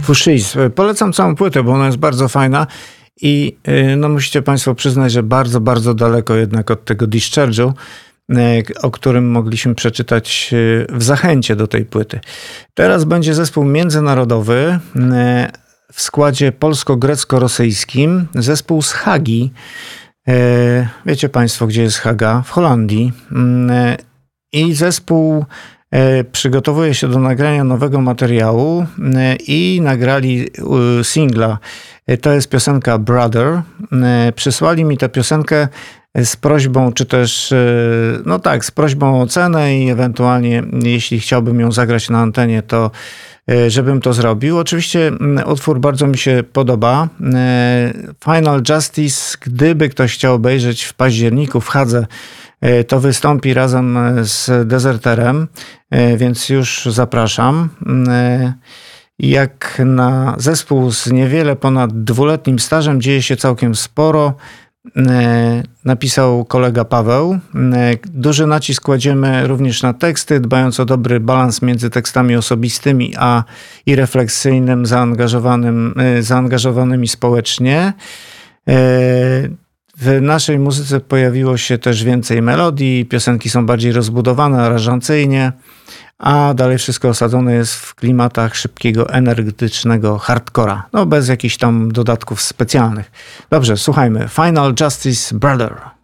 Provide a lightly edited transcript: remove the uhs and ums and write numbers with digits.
Fushiz. Polecam całą płytę, bo ona jest bardzo fajna i no musicie Państwo przyznać, że bardzo, bardzo daleko jednak od tego Discharge'u, o którym mogliśmy przeczytać w zachęcie do tej płyty. Teraz będzie zespół międzynarodowy w składzie polsko-grecko-rosyjskim, zespół z Hagi. Wiecie Państwo, gdzie jest Haga? W Holandii. I zespół przygotowuje się do nagrania nowego materiału i nagrali singla. To jest piosenka Brother. Przysłali mi tę piosenkę z prośbą, czy też, no tak, z prośbą o ocenę i ewentualnie, jeśli chciałbym ją zagrać na antenie, to żebym to zrobił. Oczywiście utwór bardzo mi się podoba. Final Justice, gdyby ktoś chciał obejrzeć w październiku w Hadze, to wystąpi razem z Deserterem, więc już zapraszam. Jak na zespół z niewiele ponad 2-letnim stażem dzieje się całkiem sporo. Napisał kolega Paweł. Duży nacisk kładziemy również na teksty, dbając o dobry balans między tekstami osobistymi i refleksyjnym, zaangażowanymi społecznie. W naszej muzyce pojawiło się też więcej melodii, piosenki są bardziej rozbudowane aranżacyjnie, a dalej wszystko osadzone jest w klimatach szybkiego, energetycznego hardcora. No bez jakichś tam dodatków specjalnych. Dobrze, słuchajmy. Final Justice Brother.